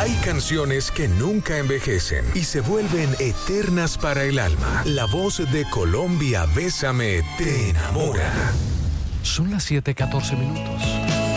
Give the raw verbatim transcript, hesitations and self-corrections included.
Hay canciones que nunca envejecen y se vuelven eternas para el alma. La voz de Colombia, Bésame, te enamora. Son las siete catorce minutos.